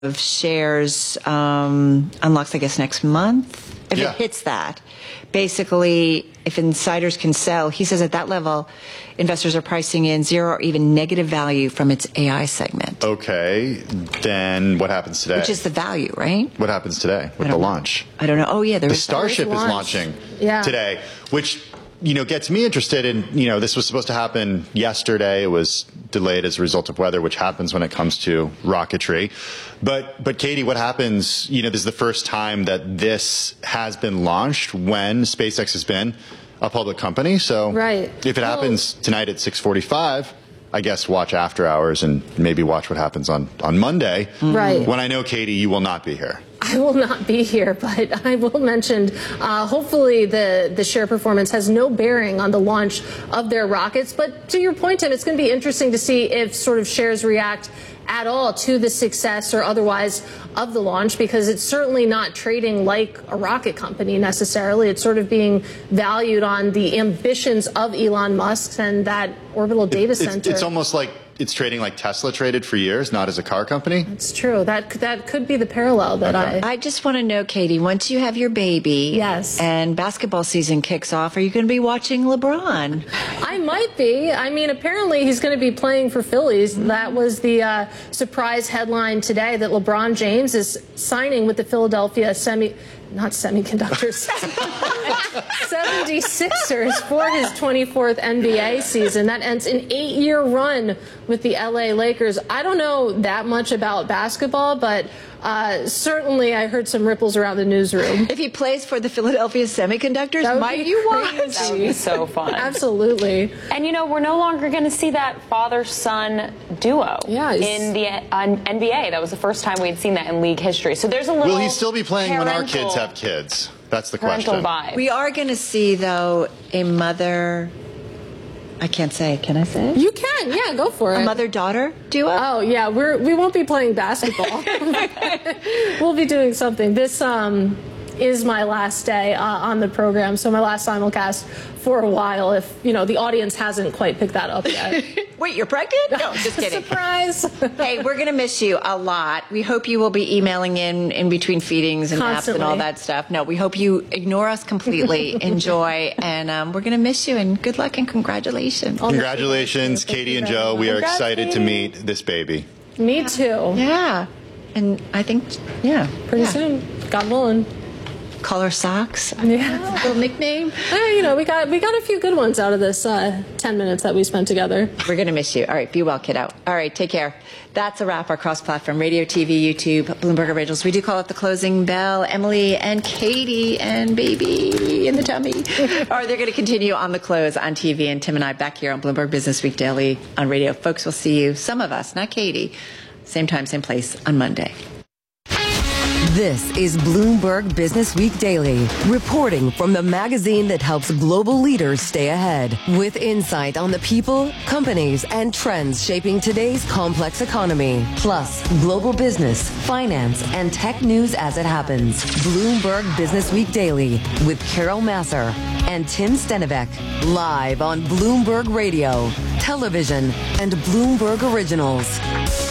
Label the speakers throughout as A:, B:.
A: of shares unlocks, I guess, next month. If it hits that, basically, if insiders can sell, he says at that level, investors are pricing in zero or even negative value from its AI segment.
B: Okay, then what happens today?
A: Which is the value, right?
B: What happens today with the launch?
A: I don't know. Oh, yeah.
B: The Starship is launching today, which, gets me interested in, this was supposed to happen yesterday. It was delayed as a result of weather, which happens when it comes to rocketry. But Katie, what happens, this is the first time that this has been launched when SpaceX has been a public company. So if it happens tonight at 6:45, I guess watch after hours and maybe watch what happens on Monday.
C: Right.
B: When I know, Katie, you will not be here.
C: I will not be here, but I will mention, hopefully the share performance has no bearing on the launch of their rockets. But to your point, Tim, it's going to be interesting to see if sort of shares react at all to the success or otherwise of the launch, because it's certainly not trading like a rocket company necessarily. It's sort of being valued on the ambitions of Elon Musk and that orbital data center.
B: It's almost like it's trading like Tesla traded for years, not as a car company.
C: It's true. That could be the parallel that
A: I just want to know, Katie, once you have your baby and basketball season kicks off, are you going to be watching LeBron?
C: I might be. I mean, apparently he's going to be playing for Phillies. That was the surprise headline today, that LeBron James is signing with the Philadelphia 76ers for his 24th NBA season. That ends an 8-year run with the LA Lakers. I don't know that much about basketball, but certainly I heard some ripples around the newsroom.
A: If he plays for the Philadelphia Semiconductors, might you watch?
D: That would be so fun.
C: Absolutely.
D: And we're no longer going to see that father-son duo in the NBA. That was the first time we had seen that in league history. So there's a little.
B: Will he still be playing when our kids have kids? That's the question.
D: Vibe.
A: We are going to see, though, a mother. I can't say. Can I say it?
C: You can. Yeah, go for it.
A: A mother-daughter duo?
C: Oh, yeah. We won't be playing basketball. We'll be doing something. This is my last day on the program, so my last simulcast for a while, if, the audience hasn't quite picked that up yet.
A: Wait, you're pregnant? No, just kidding.
C: Surprise.
A: Hey, we're going to miss you a lot. We hope you will be emailing in between feedings and naps and all that stuff. No, we hope you ignore us completely, enjoy, and we're going to miss you, and good luck and congratulations.
B: Congratulations, Katie and Joe. We are excited to meet this baby.
C: Me too.
A: Yeah. And I think,
C: pretty soon. God willing.
A: Call her Socks.
C: Yeah.
A: Little nickname.
C: We got a few good ones out of this 10 minutes that we spent together.
A: We're going to miss you. All right, be well, kiddo. All right, take care. That's a wrap. Our cross-platform, radio, TV, YouTube, Bloomberg Originals. We do call it the closing bell. Emily and Katie and baby in the tummy. They're going to continue on the close on TV, and Tim and I back here on Bloomberg Business Week Daily on radio. Folks, we'll see you, some of us, not Katie, same time, same place on Monday.
E: This is Bloomberg Business Week Daily, reporting from the magazine that helps global leaders stay ahead, with insight on the people, companies, and trends shaping today's complex economy, plus global business, finance, and tech news as it happens. Bloomberg Business Week Daily with Carol Massar and Tim Stenivek, live on Bloomberg Radio, television, and Bloomberg Originals.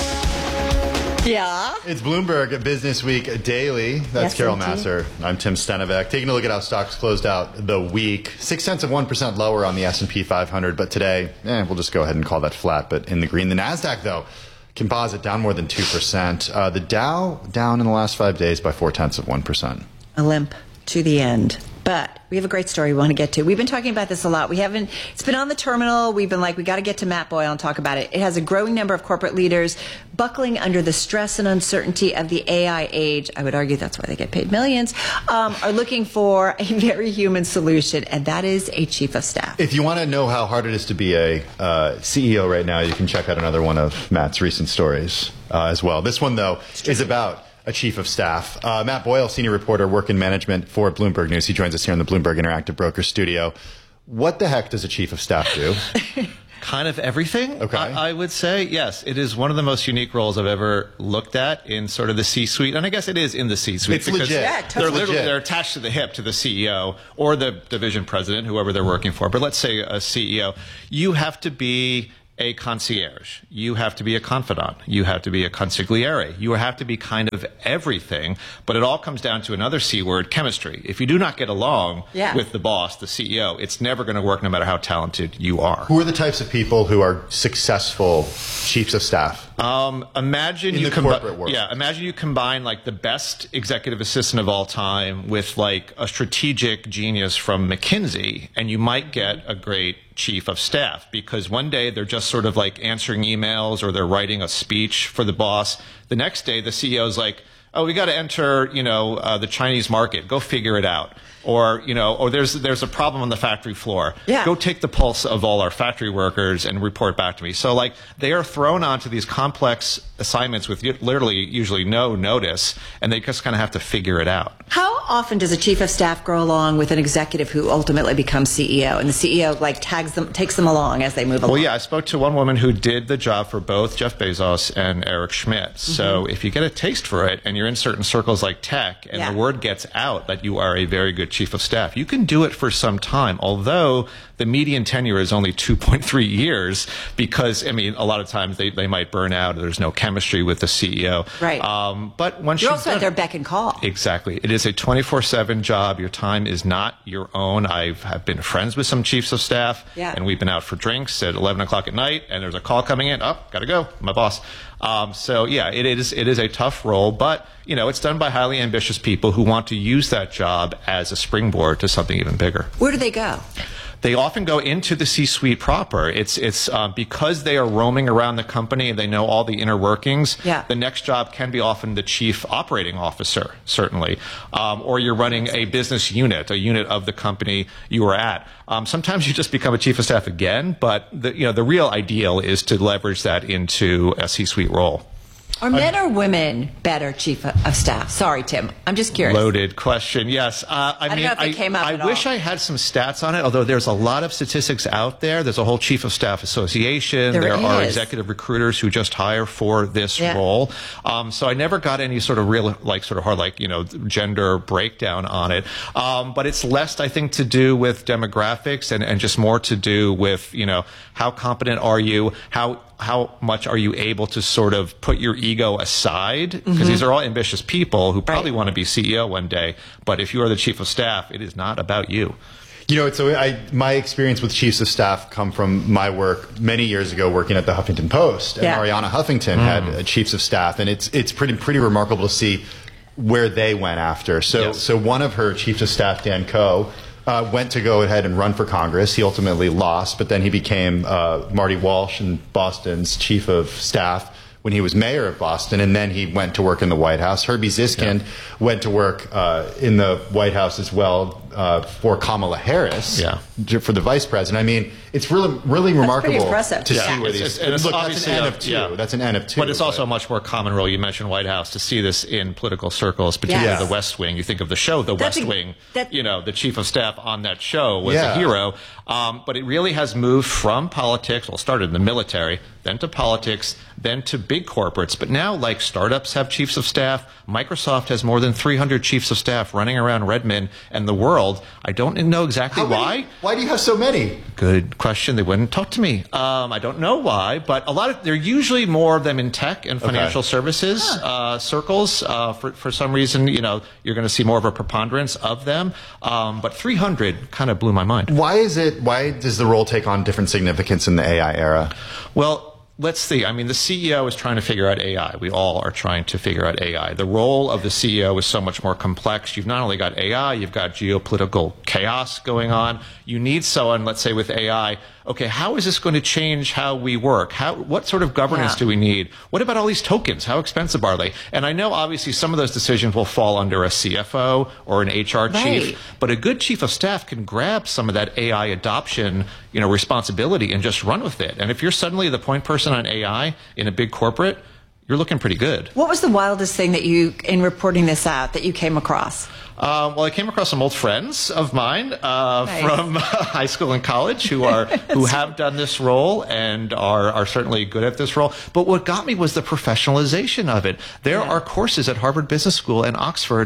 A: Yeah.
B: It's Bloomberg Business Week Daily. That's Carol Massar. I'm Tim Stenivek. Taking a look at how stocks closed out the week. 0.6% lower on the S&P 500, but today, we'll just go ahead and call that flat, but in the green. The NASDAQ, though, composite down more than 2%. The Dow down in the last 5 days by 0.4%.
A: A limp to the end. But we have a great story we want to get to. We've been talking about this a lot. It's been on the terminal. We've been like, we got to get to Matt Boyle and talk about it. It has a growing number of corporate leaders buckling under the stress and uncertainty of the AI age. I would argue that's why they get paid millions, are looking for a very human solution, and that is a chief of staff.
B: If you want to know how hard it is to be a CEO right now, you can check out another one of Matt's recent stories as well. This one, though, is about a chief of staff. Matt Boyle, senior reporter, work in management for Bloomberg News. He joins us here in the Bloomberg Interactive Broker studio. What the heck does a chief of staff do?
F: Kind of everything,
B: okay.
F: I would say. Yes, it is one of the most unique roles I've ever looked at in sort of the C-suite. And I guess it is in the C-suite.
B: It's legit.
A: Yeah, totally.
F: They're attached to the hip to the CEO or the division president, whoever they're working for. But let's say a CEO. You have to be a concierge. You have to be a confidant. You have to be a consigliere. You have to be kind of everything. But it all comes down to another C word, chemistry. If you do not get along with the boss, the CEO, it's never going to work no matter how talented you are.
B: Who are the types of people who are successful chiefs of staff?
F: Imagine
B: in
F: you
B: the corporate world.
F: Yeah, imagine you combine like the best executive assistant of all time with like a strategic genius from McKinsey, and you might get a great chief of staff, because one day they're just sort of like answering emails or they're writing a speech for the boss. The next day the CEO is like, oh, we got to enter, the Chinese market. Go figure it out. Or, or there's a problem on the factory floor.
A: Yeah.
F: Go take the pulse of all our factory workers and report back to me. So, like, they are thrown onto these complex assignments with literally usually no notice, and they just kind of have to figure it out.
A: How often does a chief of staff go along with an executive who ultimately becomes CEO, and the CEO takes them along as they move along?
F: Well, yeah, I spoke to one woman who did the job for both Jeff Bezos and Eric Schmidt. So if you get a taste for it and you're in certain circles like tech, and the word gets out that you are a very good chief of staff, you can do it for some time, although the median tenure is only 2.3 years, because, I mean, a lot of times they might burn out, or there's no chemistry with the CEO.
A: Right.
F: But once
A: you're also at their beck and call.
F: Exactly. It is a 24/7 job. Your time is not your own. Have been friends with some chiefs of staff, and we've been out for drinks at 11 o'clock at night, and there's a call coming in. Oh, gotta go, my boss. So yeah, it is a tough role, but it's done by highly ambitious people who want to use that job as a springboard to something even bigger.
A: Where do they go?
F: They often go into the C-suite proper. It's because they are roaming around the company and they know all the inner workings.
A: Yeah.
F: The next job can be often the chief operating officer, certainly, or you're running a business unit, a unit of the company you are at. Sometimes you just become a chief of staff again, but the real ideal is to leverage that into a C-suite role.
A: Are men or women better chief of staff? Sorry, Tim. I'm just curious.
F: Loaded question. Yes. I
A: don't know if it came up at
F: I wish I had some stats on it, although there's a lot of statistics out there. There's a whole chief of staff association. There are executive recruiters who just hire for this role. So I never got any sort of real, hard, gender breakdown on it. But it's less, I think, to do with demographics and just more to do with, how competent are you? How much are you able to sort of put your ego aside? Because these are all ambitious people who probably want to be CEO one day. But if you are the chief of staff, it is not about you.
B: My experience with chiefs of staff come from my work many years ago working at the Huffington Post. And Arianna Huffington had chiefs of staff. And it's pretty remarkable to see where they went after. So one of her chiefs of staff, Dan Coe, went to go ahead and run for Congress. He ultimately lost, but then he became Marty Walsh, Boston's chief of staff, when he was mayor of Boston, and then he went to work in the White House. Herbie Ziskind went to work in the White House as well for Kamala Harris for the vice president. I mean, it's really remarkable to see where these. Look, that's an N of two. That's an N of two.
F: But it's also a much more common role. You mentioned White House. To see this in political circles, particularly the West Wing. You think of the show, The West Wing. The chief of staff on that show was a hero. But it really has moved from politics. Well, it started in the military, then to politics, then to big corporates. But now, like, startups have chiefs of staff. Microsoft has more than 300 chiefs of staff running around Redmond and the world. I don't know exactly why.
B: Why do you have so many?
F: Good question. They wouldn't talk to me. I don't know why, but there are usually more of them in tech and financial services circles. For some reason, you're going to see more of a preponderance of them. But 300 kind of blew my mind.
B: Why does the role take on different significance in the AI era?
F: Well, let's see. I mean, the CEO is trying to figure out AI. We all are trying to figure out AI. The role of the CEO is so much more complex. You've not only got AI, you've got geopolitical chaos going on. You need someone, let's say with AI, okay, how is this going to change how we work? What sort of governance do we need? What about all these tokens? How expensive are they? And I know obviously some of those decisions will fall under a CFO or an HR chief, but a good chief of staff can grab some of that AI adoption, responsibility and just run with it. And if you're suddenly the point person on AI in a big corporate, you're looking pretty good.
A: What was the wildest thing that you, in reporting this out, that you came across?
F: Well, I came across some old friends of mine from high school and college who have done this role and are certainly good at this role. But what got me was the professionalization of it. There are courses at Harvard Business School and Oxford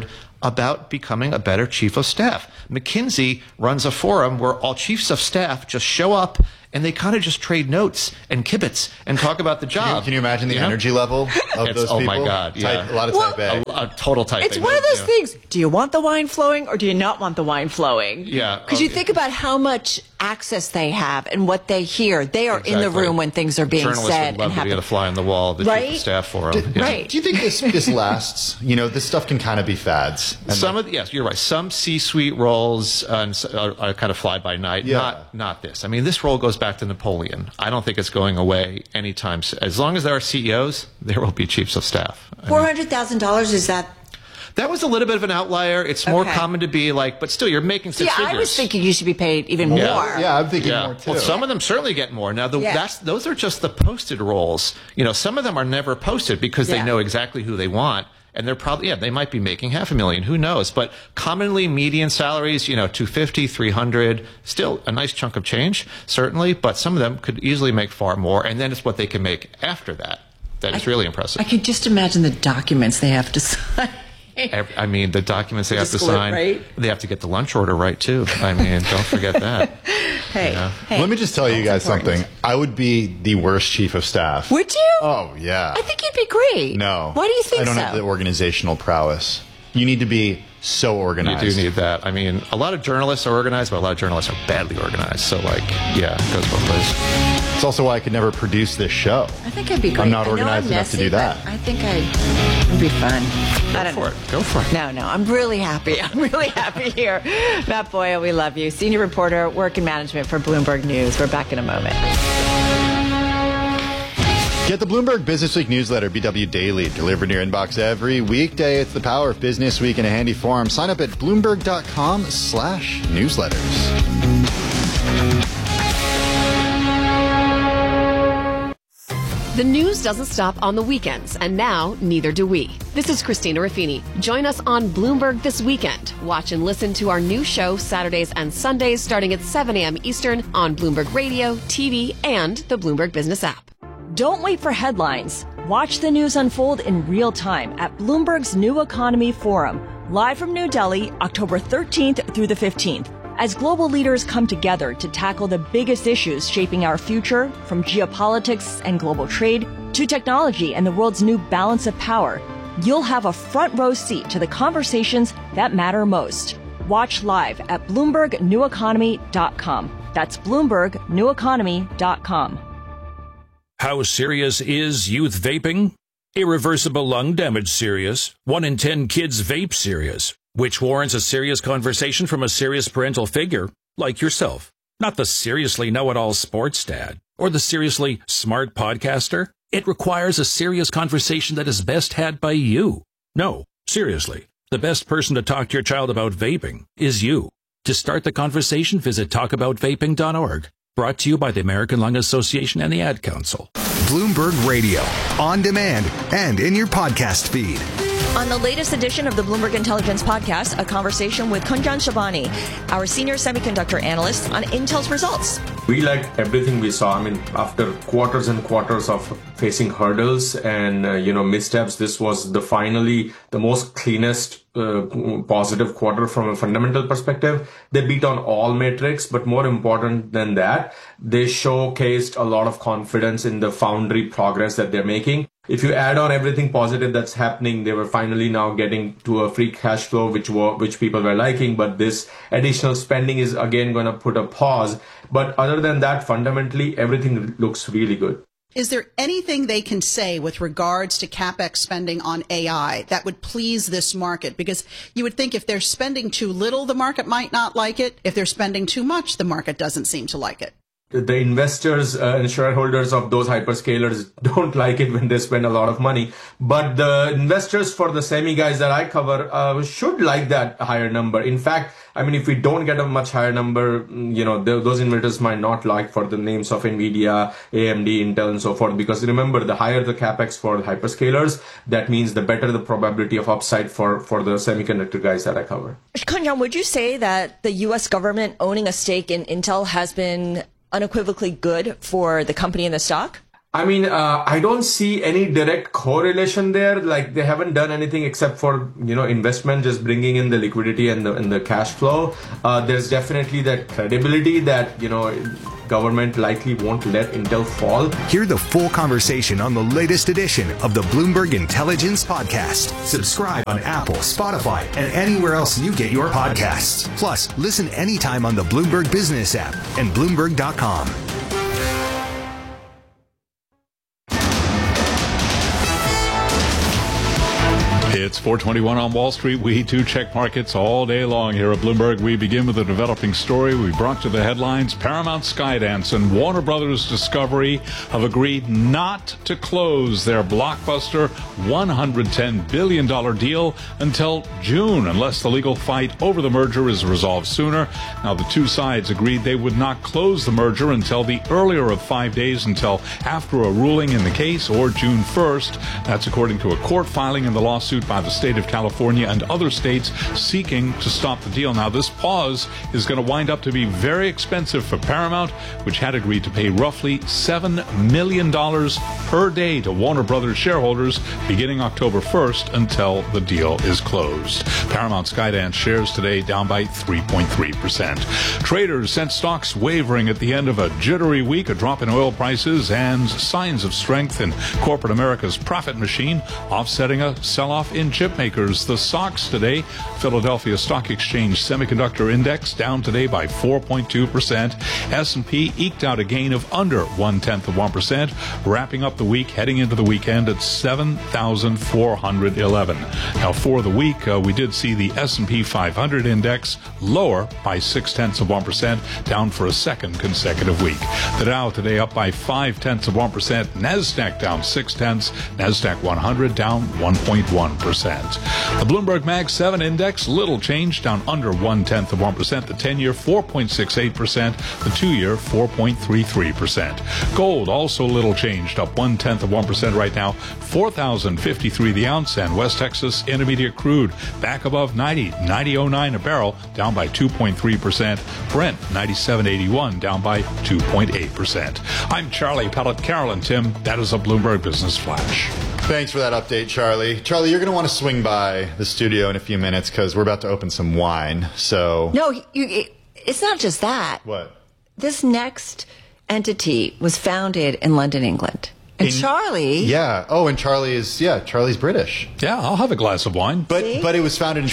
F: about becoming a better chief of staff. McKinsey runs a forum where all chiefs of staff just show up and they kind of just trade notes and kibitz and talk about the job.
B: Can you imagine the energy level of those people?
F: Oh my God, yeah.
B: A lot of type A.
F: A total type A.
A: It's one of those things. Do you want the wine flowing or do you not want the wine flowing?
F: Yeah.
A: Because you think about how much access they have and what they hear. They are in the room when things are being said.
F: Journalists would love to be able to fly on the wall, the chief of staff forum.
A: Right.
B: Do you think this lasts? This stuff can kind of be fads.
F: Yes, you're right. Some C-suite roles are kind of fly by night.
B: Yeah.
F: Not this. I mean, this role goes back to Napoleon. I don't think it's going away anytime soon. As long as there are CEOs, there will be chiefs of staff.
A: $400,000, is that?
F: That was a little bit of an outlier. It's more common to be but still, you're making six figures.
A: I was thinking you should be paid even more.
B: Yeah, I'm thinking more too.
F: Well, some of them certainly get more. Now, those are just the posted roles. Some of them are never posted because they know exactly who they want. And they're probably, they might be making $500,000. Who knows? But commonly median salaries, $250,000, $300,000, still a nice chunk of change, certainly. But some of them could easily make far more. And then it's what they can make after that. That is really impressive.
A: I can just imagine the documents they have to sign.
F: I mean, the documents they have to sign,
A: right?
F: They have to get the lunch order right, too. I mean, don't forget that.
A: Hey,
B: let me just tell you guys something. I would be the worst chief of staff.
A: Would you?
B: Oh, yeah.
A: I think you'd be great.
B: No.
A: Why do you think so?
B: I don't have the organizational prowess. You need to be so organized.
F: You do need that. I mean, a lot of journalists are organized, but a lot of journalists are badly organized. So, it goes both ways.
B: It's also why I could never produce this show.
A: I think I'd be great.
B: I'm not organized enough to do that.
A: I think it'd be fun.
F: Go for it.
A: No, I'm really happy. I'm really happy here. Matt Boyle, we love you. Senior reporter, work and management for Bloomberg News. We're back in a moment.
B: Get the Bloomberg Business Week newsletter, BW Daily, delivered in your inbox every weekday. It's the power of Business Week in a handy form. Sign up at Bloomberg.com/newsletters.
G: The news doesn't stop on the weekends, and now neither do we. This is Christina Raffini. Join us on Bloomberg this weekend. Watch and listen to our new show Saturdays and Sundays starting at 7 a.m. Eastern on Bloomberg Radio, TV, and the Bloomberg Business app.
H: Don't wait for headlines. Watch the news unfold in real time at Bloomberg's New Economy Forum, live from New Delhi, October 13th through the 15th. As global leaders come together to tackle the biggest issues shaping our future, from geopolitics and global trade to technology and the world's new balance of power, you'll have a front row seat to the conversations that matter most. Watch live at BloombergNewEconomy.com. That's BloombergNewEconomy.com.
I: How serious is youth vaping? Irreversible lung damage serious. 1 in 10 kids vape serious, which warrants a serious conversation from a serious parental figure like yourself. Not the seriously know-it-all sports dad or the seriously smart podcaster. It requires a serious conversation that is best had by you. No, seriously, the best person to talk to your child about vaping is you. To start the conversation, visit talkaboutvaping.org. Brought to you by the American Lung Association and the Ad Council.
J: Bloomberg Radio, on demand and in your podcast feed.
H: On the latest edition of the Bloomberg Intelligence Podcast, a conversation with Kunjan Shabani, our senior semiconductor analyst, on Intel's results.
K: We liked everything we saw. I mean, after quarters and quarters of facing hurdles and, missteps, this was finally the most cleanest positive quarter from a fundamental perspective. They beat on all metrics, but more important than that, they showcased a lot of confidence in the foundry progress that they're making. If you add on everything positive that's happening, they were finally now getting to a free cash flow, which people were liking. But this additional spending is again going to put a pause. But other than that, fundamentally, everything looks really good.
L: Is there anything they can say with regards to CapEx spending on AI that would please this market? Because you would think if they're spending too little, the market might not like it. If they're spending too much, the market doesn't seem to like it.
K: The investors and shareholders of those hyperscalers don't like it when they spend a lot of money. But the investors for the semi guys that I cover should like that higher number. In fact, I mean, if we don't get a much higher number, those investors might not like for the names of NVIDIA, AMD, Intel, and so forth. Because remember, the higher the capex for the hyperscalers, that means the better the probability of upside for the semiconductor guys that I cover.
H: Kunjan, would you say that the U.S. government owning a stake in Intel has been unequivocally good for the company and the stock?
K: I mean, I don't see any direct correlation there. Like, they haven't done anything except for, investment, just bringing in the liquidity and the cash flow. There's definitely that credibility that, government likely won't let Intel fall.
J: Hear the full conversation on the latest edition of the Bloomberg Intelligence Podcast. Subscribe on Apple, Spotify, and anywhere else you get your podcasts. Plus, listen anytime on the Bloomberg Business app and Bloomberg.com.
M: It's 4:21 on Wall Street. We too check markets all day long here at Bloomberg. We begin with a developing story. We brought to the headlines. Paramount, Skydance, and Warner Brothers Discovery have agreed not to close their blockbuster $110 billion deal until June, unless the legal fight over the merger is resolved sooner. Now, the two sides agreed they would not close the merger until the earlier of 5 days, until after a ruling in the case, or June 1st. That's according to a court filing in the lawsuit by the state of California and other states seeking to stop the deal. Now, this pause is going to wind up to be very expensive for Paramount, which had agreed to pay roughly $7 million per day to Warner Brothers shareholders beginning October 1st until the deal is closed. Paramount Skydance shares today down by 3.3%. Traders sent stocks wavering at the end of a jittery week, a drop in oil prices and signs of strength in corporate America's profit machine, offsetting a sell-off in chip makers. The SOX today, Philadelphia Stock Exchange Semiconductor Index, down today by 4.2%. S&P eked out a gain of under 0.1%, wrapping up the week, heading into the weekend at 7,411. Now, for the week, we did see the S&P 500 index lower by 0.6%, down for a second consecutive week. The Dow today up by 0.5%. NASDAQ down 0.6. NASDAQ 100 down 1.1%. The Bloomberg Mag 7 index, little change, down under 0.1%. The 10-year 4.68%. The 2-year 4.33%. Gold also little changed, up 0.1% right now, $4,053 the ounce, and West Texas Intermediate crude back above 90.09 a barrel, down by 2.3%. Brent 97.81 down by 2.8%. I'm Charlie Pellet. Carol and Tim, that is a Bloomberg Business Flash.
B: Thanks for that update, Charlie. Charlie, you're going to want to swing by the studio in a few minutes because we're about to open some wine. So
A: no, it's not just that.
B: What?
A: This next entity was founded in London, England. And Charlie...
B: Yeah. Oh, and Charlie's British.
M: Yeah, I'll have a glass of wine.
B: But it was founded in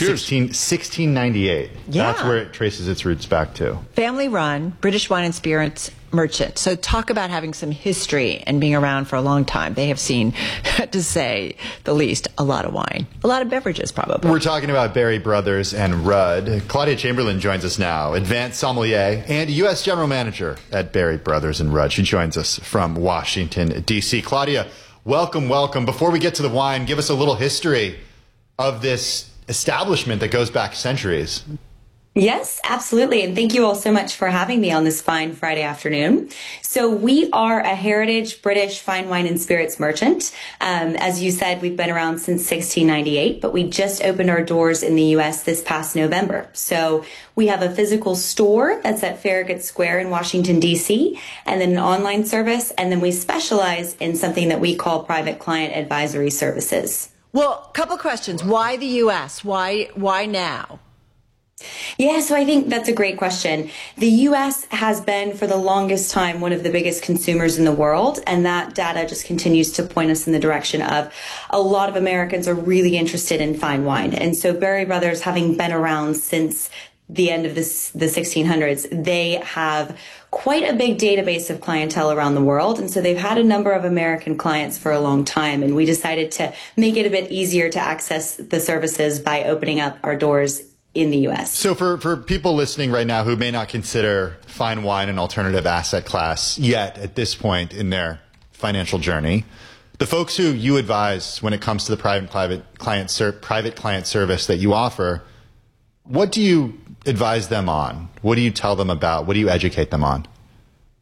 B: 1698.
A: Yeah.
B: That's where it traces its roots back to.
A: Family run, British wine and spirits merchant. So talk about having some history and being around for a long time. They have seen, to say the least, a lot of wine. A lot of beverages, probably.
B: We're talking about Berry Brothers and Rudd. Claudia Chamberlain joins us now, advanced sommelier and U.S. general manager at Berry Brothers and Rudd. She joins us from Washington, D.C. Claudia, welcome, welcome. Before we get to the wine, give us a little history of this establishment that goes back centuries.
N: Yes, absolutely. And thank you all so much for having me on this fine Friday afternoon. So we are a heritage British fine wine and spirits merchant. As you said, we've been around since 1698, but we just opened our doors in the U.S. this past November. So we have a physical store that's at Farragut Square in Washington, D.C., and then an online service. And then we specialize in something that we call private client advisory services.
A: Well, a couple questions. Why the U.S.? Why now?
N: Yeah, so I think that's a great question. The U.S. has been for the longest time one of the biggest consumers in the world, and that data just continues to point us in the direction of a lot of Americans are really interested in fine wine. And so Berry Brothers, having been around since the end of the 1600s, they have quite a big database of clientele around the world. And so they've had a number of American clients for a long time. And we decided to make it a bit easier to access the services by opening up our doors in the U.S.
B: So for people listening right now who may not consider fine wine an alternative asset class yet at this point in their financial journey, the folks who you advise when it comes to the private client service that you offer, what do you advise them on? What do you tell them about? What do you educate them on?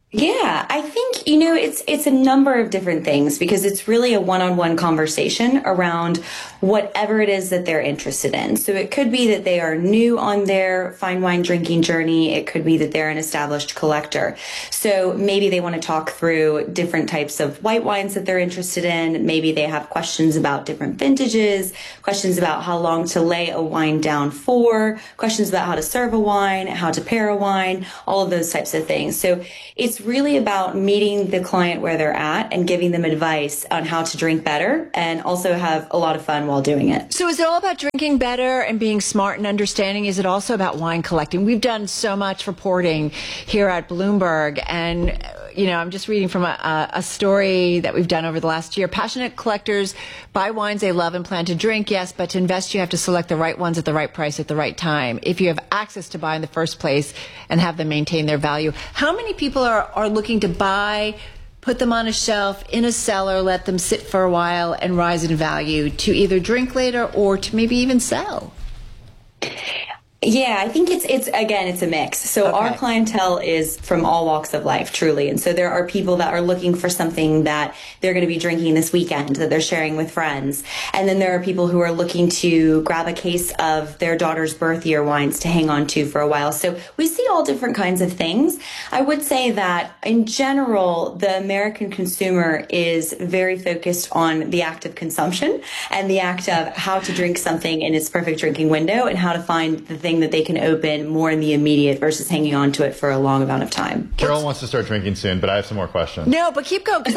N: Yeah, I think, it's a number of different things because it's really a one-on-one conversation around whatever it is that they're interested in. So it could be that they are new on their fine wine drinking journey. It could be that they're an established collector. So maybe they want to talk through different types of white wines that they're interested in. Maybe they have questions about different vintages, questions about how long to lay a wine down for, questions about how to serve a wine, how to pair a wine, all of those types of things. So it's really about meeting the client where they're at and giving them advice on how to drink better and also have a lot of fun while doing it.
A: So is it all about drinking better and being smart and understanding? Is it also about wine collecting? We've done so much reporting here at Bloomberg, and I'm just reading from a story that we've done over the last year. Passionate collectors buy wines they love and plan to drink, yes, but to invest, you have to select the right ones at the right price at the right time. If you have access to buy in the first place and have them maintain their value. How many people are looking to buy, put them on a shelf, in a cellar, let them sit for a while and rise in value to either drink later or to maybe even sell?
N: Yeah, I think it's a mix. So our clientele is from all walks of life, truly. And so there are people that are looking for something that they're going to be drinking this weekend that they're sharing with friends. And then there are people who are looking to grab a case of their daughter's birth year wines to hang on to for a while. So we see all different kinds of things. I would say that in general, the American consumer is very focused on the act of consumption and the act of how to drink something in its perfect drinking window and how to find the thing that they can open more in the immediate versus hanging on to it for a long amount of time.
B: Carol wants to start drinking soon, but I have some more questions.
A: No, but keep going.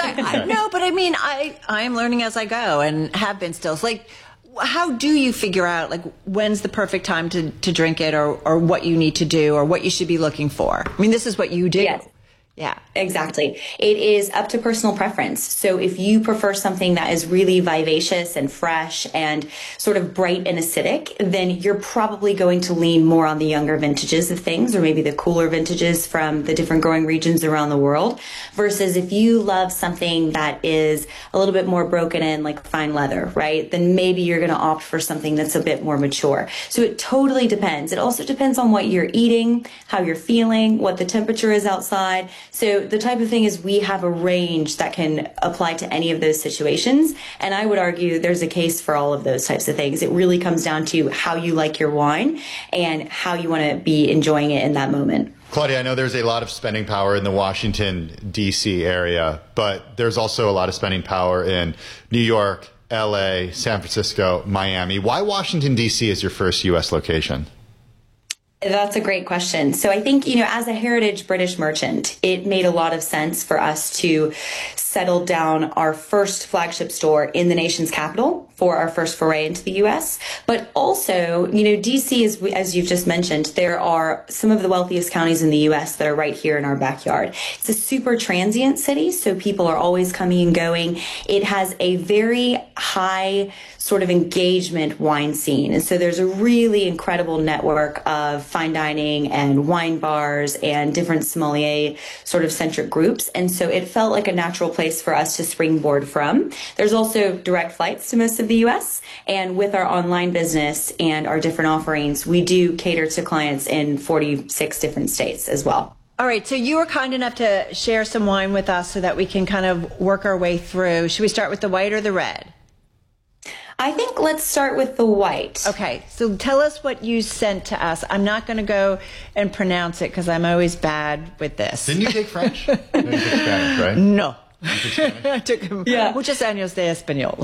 A: I am learning as I go and have been still. It's like, how do you figure out when's the perfect time to drink it or what you need to do or what you should be looking for? I mean, this is what you do.
N: Yes.
A: Yeah,
N: exactly. It is up to personal preference. So if you prefer something that is really vivacious and fresh and sort of bright and acidic, then you're probably going to lean more on the younger vintages of things, or maybe the cooler vintages from the different growing regions around the world. Versus if you love something that is a little bit more broken in, like fine leather, right? Then maybe you're going to opt for something that's a bit more mature. So it totally depends. It also depends on what you're eating, how you're feeling, what the temperature is outside. So the type of thing is we have a range that can apply to any of those situations. And I would argue there's a case for all of those types of things. It really comes down to how you like your wine and how you want to be enjoying it in that moment.
B: Claudia, I know there's a lot of spending power in the Washington, D.C. area, but there's also a lot of spending power in New York, L.A., San Francisco, Miami. Why Washington, D.C. is your first U.S. location?
N: That's a great question. So I think, as a heritage British merchant, it made a lot of sense for us to settle down our first flagship store in the nation's capital for our first foray into the U.S. But also, D.C., as you've just mentioned, there are some of the wealthiest counties in the U.S. that are right here in our backyard. It's a super transient city, so people are always coming and going. It has a very high sort of engagement wine scene. And so there's a really incredible network of fine dining and wine bars and different sommelier sort of centric groups. And so it felt like a natural place for us to springboard from. There's also direct flights to most of the U.S. And with our online business and our different offerings, we do cater to clients in 46 different states as well.
A: All right, so you were kind enough to share some wine with us so that we can kind of work our way through. Should we start with the white or the red?
N: I think let's start with the white.
A: Okay, so tell us what you sent to us. I'm not going to go and pronounce it because I'm always bad with this.
B: Didn't you take French? No, you took Spanish, right?
A: No. I took muchos años de español.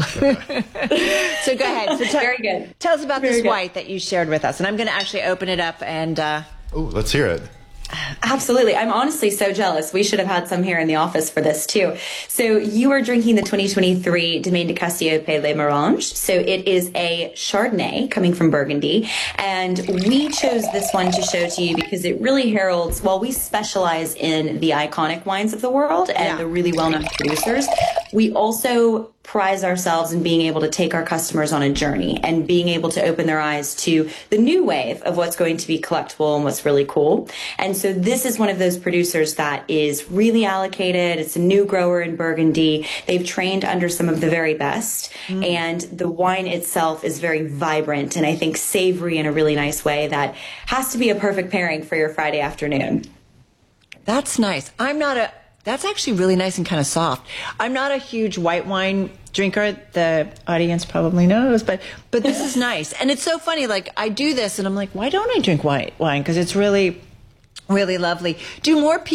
A: So go ahead. So
N: very good.
A: Tell us about this white that you shared with us. And I'm going to actually open it up and...
B: let's hear it.
N: Absolutely. I'm honestly so jealous. We should have had some here in the office for this too. So you are drinking the 2023 Domaine de Cassiope Les Moranges. So it is a Chardonnay coming from Burgundy. And we chose this one to show to you because it really heralds, while we specialize in the iconic wines of the world and the really well-known producers, we also prize ourselves in being able to take our customers on a journey and being able to open their eyes to the new wave of what's going to be collectible and what's really cool. And so this is one of those producers that is really allocated. It's a new grower in Burgundy. They've trained under some of the very best. And the wine itself is very vibrant and I think savory in a really nice way that has to be a perfect pairing for your Friday afternoon.
A: That's nice. I'm not That's actually really nice and kind of soft. I'm not a huge white wine drinker. The audience probably knows, but this is nice. And it's so funny. Like, I do this and I'm like, why don't I drink white wine? Because it's really, really lovely. Do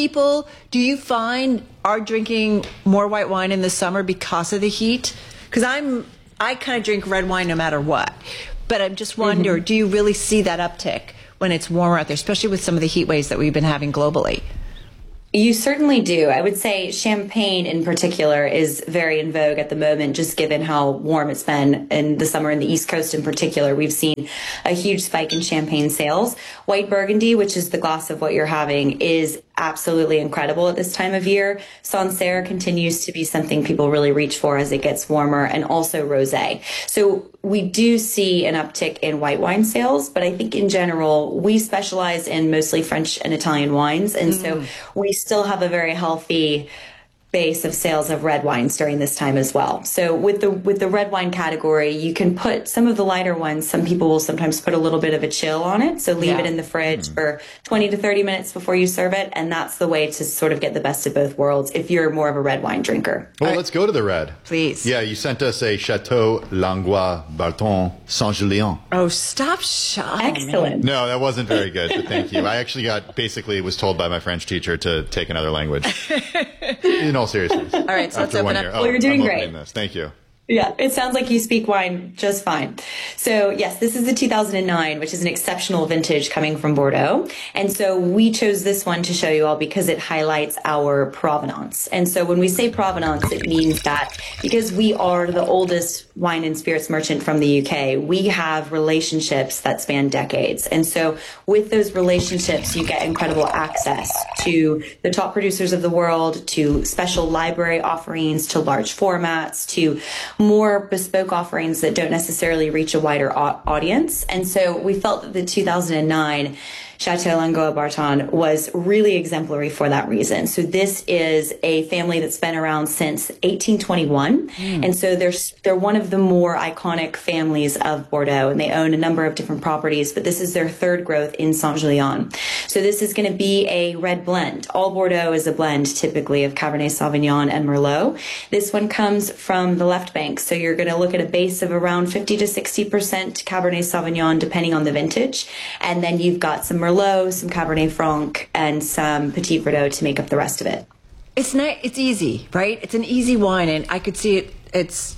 A: you find are drinking more white wine in the summer because of the heat? Because I kind of drink red wine no matter what. But I'm just wondering, do you really see that uptick when it's warmer out there, especially with some of the heat waves that we've been having globally?
N: You certainly do. I would say champagne in particular is very in vogue at the moment, just given how warm it's been in the summer in the East Coast in particular. We've seen a huge spike in champagne sales. White Burgundy, which is the glass of what you're having, is absolutely incredible at this time of year. Sancerre continues to be something people really reach for as it gets warmer, and also rosé. So we do see an uptick in white wine sales, but I think in general, we specialize in mostly French and Italian wines. And so we still have a very healthy base of sales of red wines during this time as well. So with the red wine category, you can put some of the lighter ones. Some people will sometimes put a little bit of a chill on it. So leave it in the fridge for 20 to 30 minutes before you serve it. And that's the way to sort of get the best of both worlds if you're more of a red wine drinker.
B: Well, let's go to the red.
A: Please.
B: Yeah, you sent us a Chateau Langlois Barton Saint-Julien.
A: Oh, stop shy.
N: Excellent.
B: No, that wasn't very good, but thank you. I actually was told by my French teacher to take another language. In all seriousness.
A: All right, so let's open up.
N: Well, you're doing great.
B: Thank you.
N: Yeah, it sounds like you speak wine just fine. So yes, this is the 2009, which is an exceptional vintage coming from Bordeaux. And so we chose this one to show you all because it highlights our provenance. And so when we say provenance, it means that because we are the oldest wine and spirits merchant from the UK, we have relationships that span decades. And so with those relationships, you get incredible access to the top producers of the world, to special library offerings, to large formats, to more bespoke offerings that don't necessarily reach a wider audience. And so we felt that the 2009 Chateau Langlois Barton was really exemplary for that reason. So this is a family that's been around since 1821. And so they're one of the more iconic families of Bordeaux, and they own a number of different properties, but this is their third growth in Saint-Julien. So this is going to be a red blend. All Bordeaux is a blend typically of Cabernet Sauvignon and Merlot. This one comes from the left bank. So you're going to look at a base of around 50 to 60% Cabernet Sauvignon, depending on the vintage. And then you've got some Merlot, some Cabernet Franc, and some Petit Verdot to make up the rest of it.
A: It's nice. It's easy, right? It's an easy wine, and I could see it. It's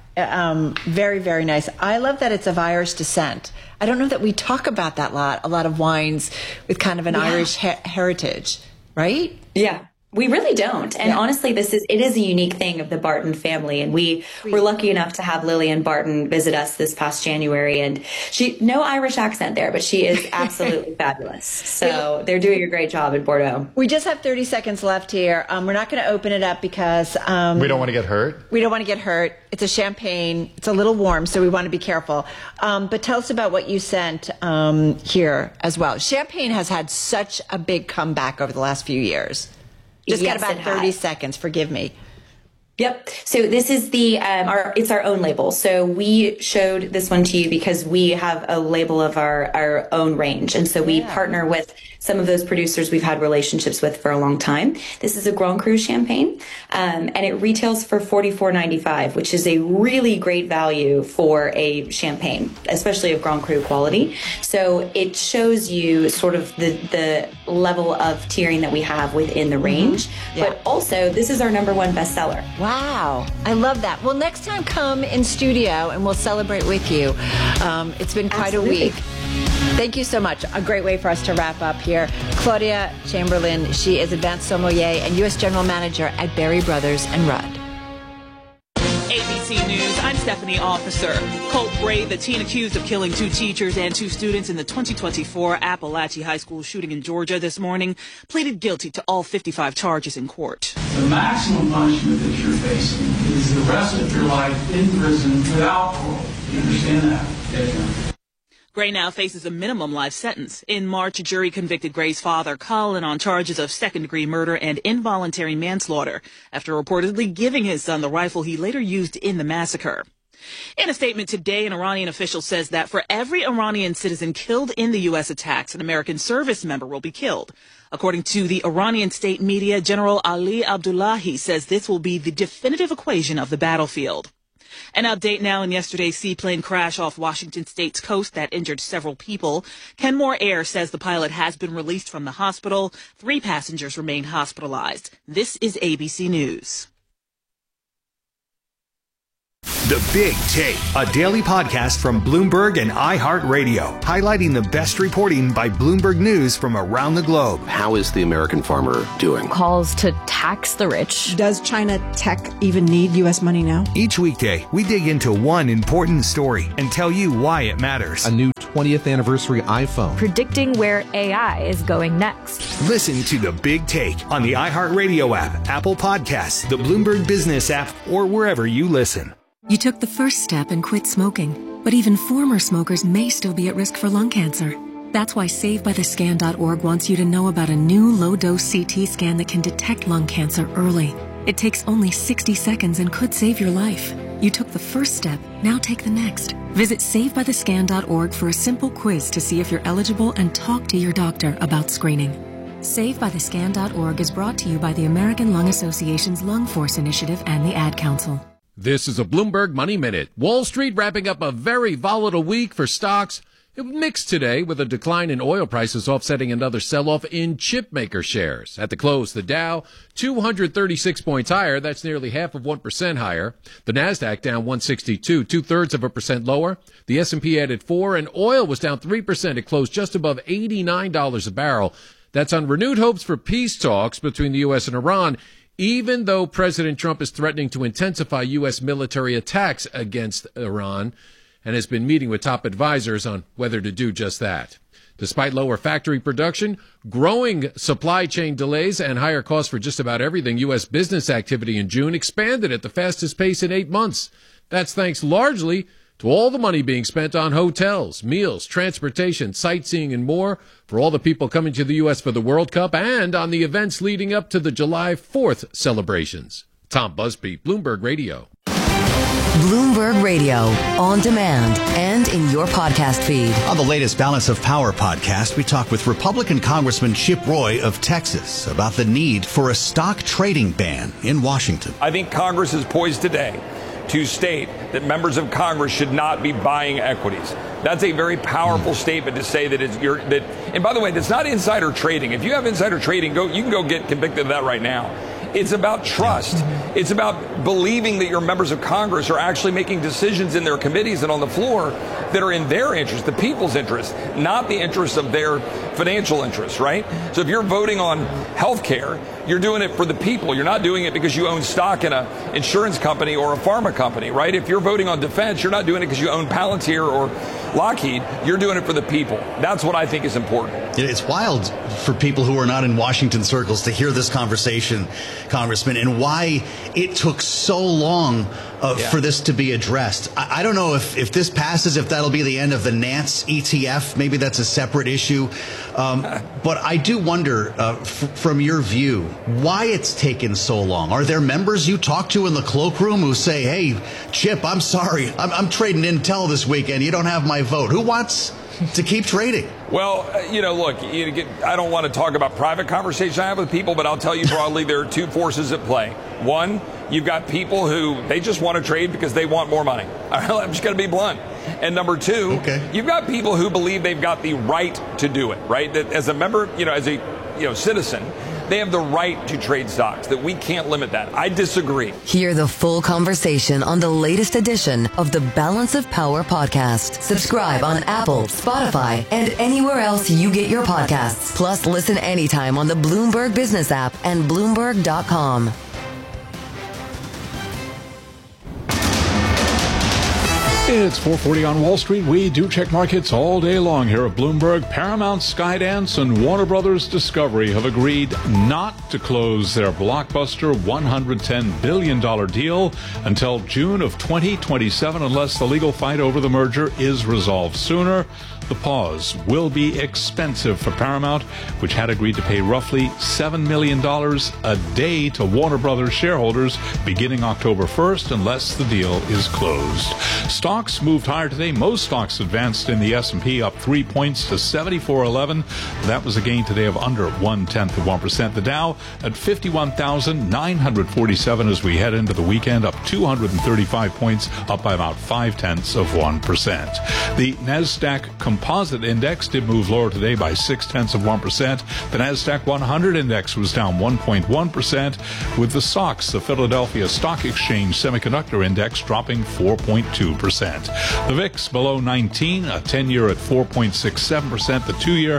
A: very, very nice. I love that it's of Irish descent. I don't know that we talk about that a lot of wines with kind of an Irish heritage, right?
N: Yeah. We really don't. And honestly, it is a unique thing of the Barton family. And we were lucky enough to have Lillian Barton visit us this past January. And no Irish accent there, but she is absolutely fabulous. So they're doing a great job in Bordeaux.
A: We just have 30 seconds left here. We're not going to open it up because...
B: we don't want to get hurt?
A: We don't want to get hurt. It's a champagne. It's a little warm, so we want to be careful. But tell us about what you sent here as well. Champagne has had such a big comeback over the last few years. Just got about 30 seconds. Forgive me.
N: Yep. So this is it's our own label. So we showed this one to you because we have a label of our own range. And so we partner with some of those producers we've had relationships with for a long time. This is a Grand Cru champagne, and it retails for $44.95, which is a really great value for a champagne, especially of Grand Cru quality. So it shows you sort of the level of tiering that we have within the range. But also, this is our #1 bestseller.
A: Wow. I love that. Well, next time come in studio and we'll celebrate with you. It's been quite a week. Thank you so much. A great way for us to wrap up here. Claudia Chamberlain, she is Advanced Sommelier and U.S. General Manager at Berry Brothers and Rudd.
O: ABC News, I'm Stephanie Officer. Colt Bray, the teen accused of killing 2 teachers and 2 students in the 2024 Appalachia High School shooting in Georgia this morning, pleaded guilty to all 55 charges in court.
P: The maximum punishment that you're facing is the rest of your life in prison without parole. You understand that? Yes,
O: Gray now faces a minimum life sentence. In March, a jury convicted Gray's father, Colin, on charges of second-degree murder and involuntary manslaughter after reportedly giving his son the rifle he later used in the massacre. In a statement today, an Iranian official says that for every Iranian citizen killed in the U.S. attacks, an American service member will be killed. According to the Iranian state media, General Ali Abdullahi says this will be the definitive equation of the battlefield. An update now in yesterday's seaplane crash off Washington state's coast that injured several people. Kenmore Air says the pilot has been released from the hospital. 3 passengers remain hospitalized. This is ABC News.
J: The Big Take, a daily podcast from Bloomberg and iHeartRadio, highlighting the best reporting by Bloomberg News from around the globe.
Q: How is the American farmer doing?
R: Calls to tax the rich.
S: Does China tech even need U.S. money now?
J: Each weekday, we dig into one important story and tell you why it matters.
Q: A new 20th anniversary iPhone.
R: Predicting where AI is going next.
J: Listen to The Big Take on the iHeartRadio app, Apple Podcasts, the Bloomberg Business app, or wherever you listen.
T: You took the first step and quit smoking, but even former smokers may still be at risk for lung cancer. That's why SaveByTheScan.org wants you to know about a new low-dose CT scan that can detect lung cancer early. It takes only 60 seconds and could save your life. You took the first step, now take the next. Visit SaveByTheScan.org for a simple quiz to see if you're eligible and talk to your doctor about screening. SaveByTheScan.org is brought to you by the American Lung Association's Lung Force Initiative and the Ad Council.
U: This is a Bloomberg Money Minute. Wall Street wrapping up a very volatile week for stocks. It was mixed today with a decline in oil prices offsetting another sell-off in chipmaker shares. At the close, the Dow 236 points higher. That's nearly 0.5% higher. The Nasdaq down 162, 0.2% lower. The S&P added 4, and oil was down 3%. It closed just above $89 a barrel. That's on renewed hopes for peace talks between the U.S. and Iran, even though President Trump is threatening to intensify U.S. military attacks against Iran and has been meeting with top advisors on whether to do just that. Despite lower factory production, growing supply chain delays, and higher costs for just about everything, U.S. business activity in June expanded at the fastest pace in 8 months. That's thanks largely to all the money being spent on hotels, meals, transportation, sightseeing, and more for all the people coming to the U.S. for the World Cup and on the events leading up to the July 4th celebrations. Tom Busby, Bloomberg Radio.
E: Bloomberg Radio, on demand and in your podcast feed.
V: On the latest Balance of Power podcast, we talk with Republican Congressman Chip Roy of Texas about the need for a stock trading ban in Washington.
W: I think Congress is poised today to state that members of Congress should not be buying equities. That's a very powerful statement to say that and by the way, that's not insider trading. If you have insider trading, you can go get convicted of that right now. It's about trust. It's about believing that your members of Congress are actually making decisions in their committees and on the floor that are in their interest, the people's interest, not the interest of their financial interests, right? So if you're voting on health care, you're doing it for the people. You're not doing it because you own stock in an insurance company or a pharma company, right? If you're voting on defense, you're not doing it because you own Palantir or Lockheed. You're doing it for the people. That's what I think is important.
V: It's wild for people who are not in Washington circles to hear this conversation, Congressman, and why it took so long for this to be addressed. I don't know if this passes, if that'll be the end of the Nance ETF. Maybe that's a separate issue. But I do wonder, from your view, why it's taken so long. Are there members you talk to in the cloakroom who say, hey, Chip, I'm sorry, I'm trading Intel this weekend. You don't have my vote. Who wants to keep trading?
W: Well, look, I don't want to talk about private conversations I have with people, but I'll tell you broadly, there are two forces at play. One, you've got people who they just want to trade because they want more money. I'm just going to be blunt. And number two, you've got people who believe they've got the right to do it, right? That as a member, as a citizen, they have the right to trade stocks, that we can't limit that. I disagree.
E: Hear the full conversation on the latest edition of the Balance of Power podcast. Subscribe on Apple, Spotify, and anywhere else you get your podcasts. Plus, listen anytime on the Bloomberg Business app and Bloomberg.com.
M: It's 4:40 on Wall Street. We do check markets all day long here at Bloomberg. Paramount, Skydance, and Warner Brothers Discovery have agreed not to close their blockbuster $110 billion deal until June of 2027 unless the legal fight over the merger is resolved sooner. The pause will be expensive for Paramount, which had agreed to pay roughly $7 million a day to Warner Brothers shareholders beginning October 1st unless the deal is closed. Stocks moved higher today. Most stocks advanced in the S&P, up 3 points to 7411. That was a gain today of under 0.1%. The Dow at 51,947 as we head into the weekend, up 235 points, up by about 0.5%. The NASDAQ Composite Index did move lower today by 0.6%. The NASDAQ 100 Index was down 1.1%, with the SOX, the Philadelphia Stock Exchange Semiconductor Index, dropping 4.2%. The VIX below 19, a 10-year at 4.67%, the 2-year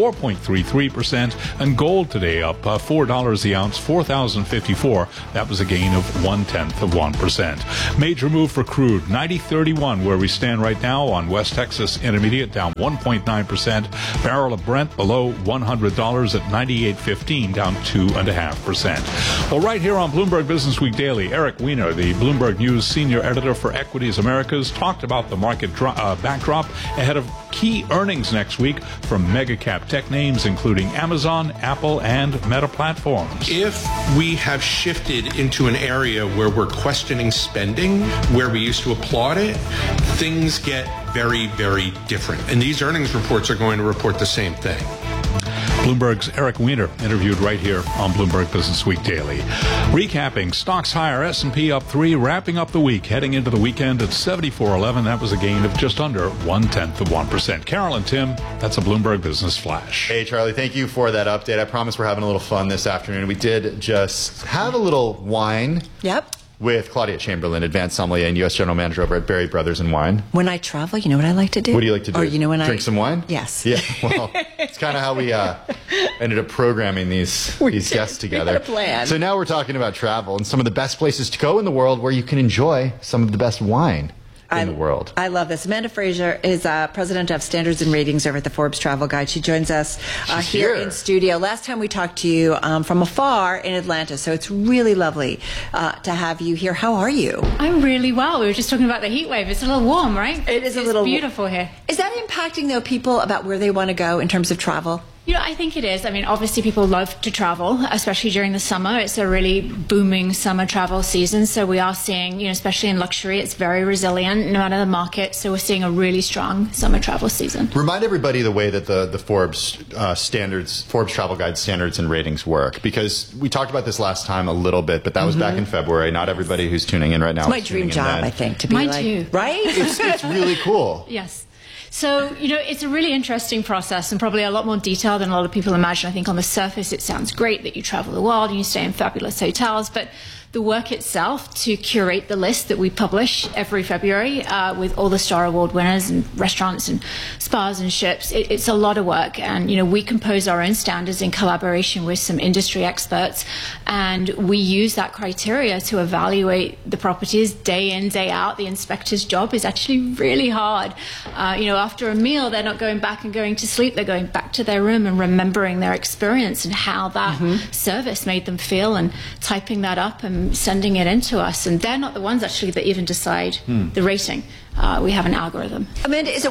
M: 4.33%, and gold today up $4 the ounce, $4,054. That was a gain of 0.1%. Major move for crude, 90.31 where we stand right now on West Texas Intermediate, down 1.9%. Barrel of Brent below $100 at 98.15, down 2.5%. Well, right here on Bloomberg Business Week Daily, Eric Weiner, the Bloomberg News senior editor for Equities Americas, talked about the market backdrop ahead of key earnings next week from mega-cap tech names, including Amazon, Apple, and Meta Platforms.
C: If we have shifted into an area where we're questioning spending, where we used to applaud it, things get very, very different. And these earnings reports are going to report the same thing.
M: Bloomberg's Eric Weiner, interviewed right here on Bloomberg Business Week Daily. Recapping, stocks higher, S&P up 3, wrapping up the week, heading into the weekend at 74.11. That was a gain of just under 0.1%. Carol and Tim, that's a Bloomberg Business Flash.
B: Hey, Charlie, thank you for that update. I promise we're having a little fun this afternoon. We did just have a little wine.
A: Yep.
B: With Claudia Chamberlain, Advanced Sommelier and U.S. General Manager over at Berry Brothers and Wine.
A: When I travel, you know what I like to do?
B: What do you like to do?
A: Or you know when
B: Drink some wine?
A: Yes.
B: Yeah, well, it's kind of how we ended up programming these guests together.
A: We had a plan.
B: So now we're talking about travel and some of the best places to go in the world where you can enjoy some of the best wine in the world.
A: I love this. Amanda Fraser is president of Standards and Ratings over at the Forbes Travel Guide. She joins us here in studio. Last time we talked to you from afar in Atlanta, so it's really lovely to have you here. How are you?
D: I'm really well. We were just talking about the heat wave. It's a little warm, right?
A: It's
D: beautiful here.
A: Is that impacting, though, people about where they want to go in terms of travel?
D: You know, I think it is. I mean, obviously people love to travel, especially during the summer. It's a really booming summer travel season. So we are seeing, you know, especially in luxury, it's very resilient no matter the market. So we're seeing a really strong summer travel season.
B: Remind everybody the way that the Forbes Forbes Travel Guide Standards and Ratings work, because we talked about this last time a little bit, but that was back in February. Not everybody who's tuning in right now.
A: It's my dream job, I think, to be
D: Mine too.
A: Right?
B: It's really cool.
D: Yes. So, you know, it's a really interesting process and probably a lot more detailed than a lot of people imagine. I think on the surface it sounds great that you travel the world and you stay in fabulous hotels, but the work itself to curate the list that we publish every February with all the Star Award winners and restaurants and spas and ships, it's a lot of work. And, you know, we compose our own standards in collaboration with some industry experts, and we use that criteria to evaluate the properties day in, day out. The inspector's job is actually really hard. You know, after a meal, they're not going back and going to sleep. They're going back to their room and remembering their experience and how that service made them feel and typing that up and sending it in to us. And they're not the ones actually that even decide the rating. We have an algorithm.
A: Amanda, is it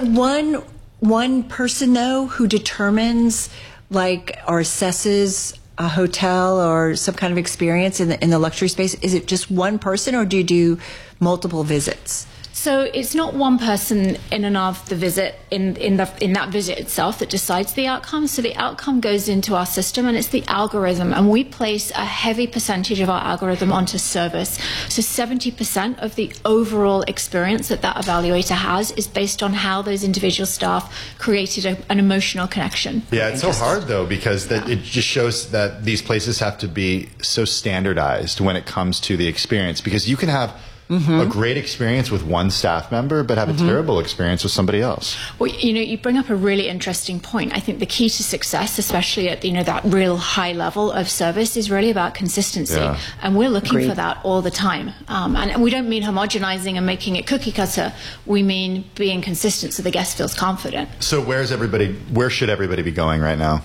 A: one person though who determines like or assesses a hotel or some kind of experience in the luxury space? Is it just one person, or do you do multiple visits?
D: So it's not one person in and of the visit in that visit itself that decides the outcome. So the outcome goes into our system, and it's the algorithm, and we place a heavy percentage of our algorithm onto service. So 70% of the overall experience that evaluator has is based on how those individual staff created an emotional connection.
B: Yeah, it's so hard though, because it just shows that these places have to be so standardized when it comes to the experience, because you can have a great experience with one staff member, but have a terrible experience with somebody else.
D: Well, you know, you bring up a really interesting point. I think the key to success, especially at, you know, that real high level of service, is really about consistency. Yeah. And we're looking for that all the time. And we don't mean homogenizing and making it cookie cutter. We mean being consistent so the guest feels confident.
B: So where should everybody be going right now?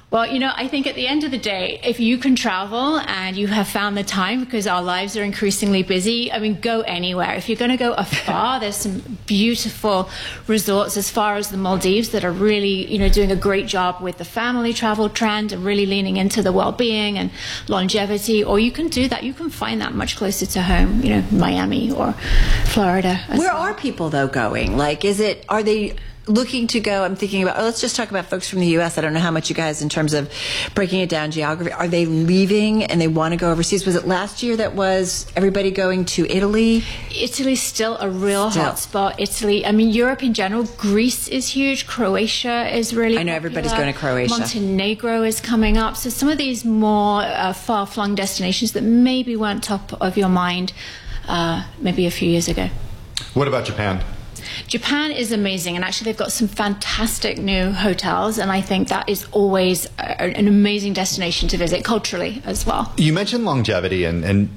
D: Well, I think at the end of the day, if you can travel and you have found the time, because our lives are increasingly busy, go anywhere. If you're going to go afar, there's some beautiful resorts as far as the Maldives that are really, doing a great job with the family travel trend and really leaning into the well-being and longevity. Or you can do that. You can find that much closer to home, Miami or Florida.
A: Where are people, though, going? Are they looking to go? I'm thinking about, let's just talk about folks from the U.S. I don't know how much you guys, in terms of breaking it down geography, are they leaving and they want to go overseas? Was it last year that was everybody going to Italy?
D: Italy's still a real hot spot. Italy, Europe in general. Greece is huge. Croatia is really
A: I know
D: popular.
A: Everybody's going to Croatia.
D: Montenegro is coming up. So some of these more far-flung destinations that maybe weren't top of your mind maybe a few years ago.
B: What about Japan?
D: Japan is amazing, and actually they've got some fantastic new hotels, and I think that is always an amazing destination to visit culturally as well.
B: You mentioned longevity, and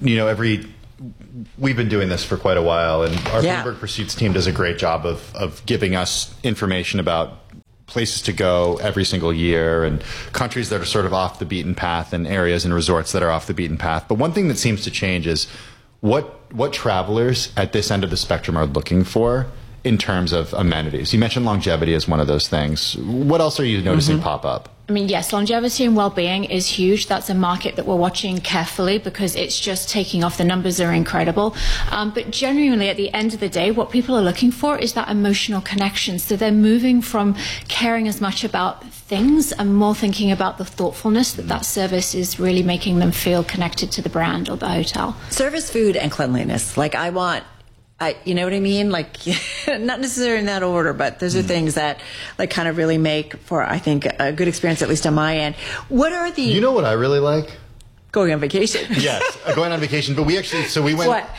B: we've been doing this for quite a while, and our Bloomberg Pursuits team does a great job of giving us information about places to go every single year and countries that are sort of off the beaten path and areas and resorts that are off the beaten path. But one thing that seems to change is what travelers at this end of the spectrum are looking for in terms of amenities. You mentioned longevity as one of those things. What else are you noticing pop up?
D: Yes, longevity and well-being is huge. That's a market that we're watching carefully because it's just taking off. The numbers are incredible. But genuinely, at the end of the day, what people are looking for is that emotional connection. So they're moving from caring as much about things and more thinking about the thoughtfulness that service is really making them feel connected to the brand or the hotel.
A: Service, food, and cleanliness. You know what I mean? Not necessarily in that order, but those are things that kind of really make for, I think, a good experience, at least on my end. What are the...
B: You know what I really like?
A: Going on vacation.
B: Yes, going on vacation. But we actually, we went...
A: What?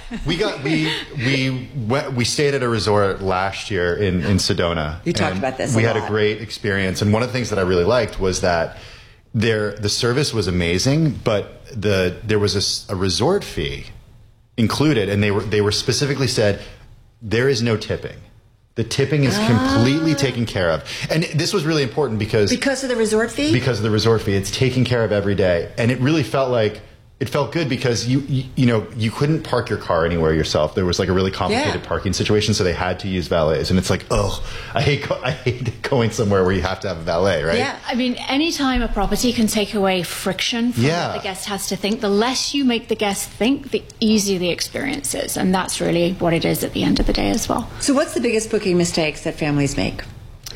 B: We stayed at a resort last year in Sedona.
A: You talked about this
B: We had a great experience. And one of the things that I really liked was that the service was amazing, but there was a resort fee included, and they were specifically said there is no tipping. The tipping is completely taken care of, and this was really important because
A: of the resort fee.
B: Because of the resort fee, it's taken care of every day, and it really felt good because you couldn't park your car anywhere yourself. There was a really complicated parking situation, so they had to use valets, and it's I hate going somewhere where you have to have a valet, right?
D: Yeah, anytime a property can take away friction from what the guest has to think, the less you make the guest think, the easier the experience is, and that's really what it is at the end of the day as well.
A: So what's the biggest booking mistakes that families make?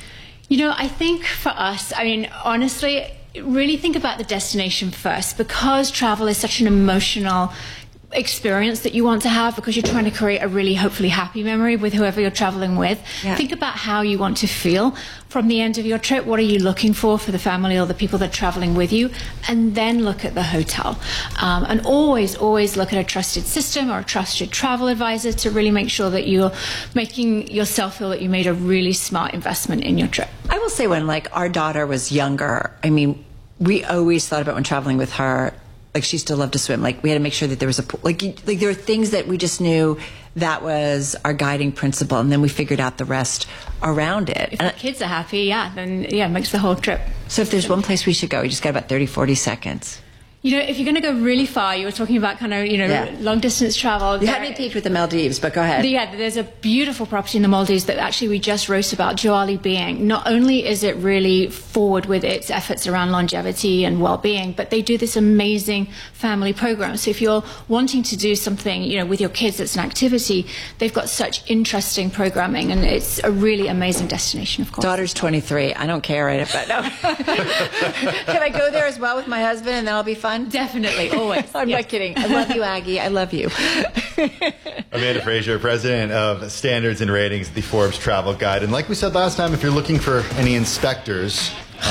D: I think for us, honestly, really think about the destination first, because travel is such an emotional experience that you want to have, because you're trying to create a really hopefully happy memory with whoever you're traveling with. Think about how you want to feel from the end of your trip. What are you looking for the family or the people that are traveling with you? And then look at the hotel. And always look at a trusted system or a trusted travel advisor to really make sure that you're making yourself feel that you made a really smart investment in your trip.
A: I will say, when our daughter was younger, we always thought about, when traveling with her, she still loved to swim. We had to make sure that there was a pool. There were things that we just knew that was our guiding principle, and then we figured out the rest around it.
D: If the kids are happy, then it makes the whole trip.
A: So if there's one place we should go, we just got about 30-40 seconds.
D: If you're going to go really far, you were talking about long distance travel.
A: You had me peaked with the Maldives, but go ahead.
D: Yeah, there's a beautiful property in the Maldives that actually we just wrote about, Joali Being. Not only is it really forward with its efforts around longevity and well-being, but they do this amazing family program. So if you're wanting to do something, with your kids, it's an activity, they've got such interesting programming, and it's a really amazing destination, of course.
A: Daughter's 23. I don't care, but no. Can I go there as well with my husband, and then I'll be fun?
D: Definitely, always.
A: I'm not kidding. I love you, Aggie. I love you.
B: Amanda Fraser, president of Standards and Ratings at the Forbes Travel Guide. And like we said last time, if you're looking for any inspectors,